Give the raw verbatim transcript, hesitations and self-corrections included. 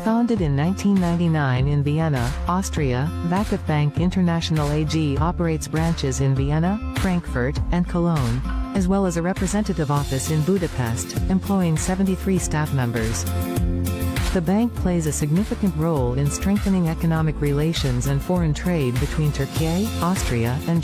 Founded in nineteen ninety-nine in Vienna, Austria, VakıfBank International A G operates branches in Vienna, Frankfurt, and Cologne, as well as a representative office in Budapest, employing seventy-three staff members. The bank plays a significant role in strengthening economic relations and foreign trade between Turkey, Austria, and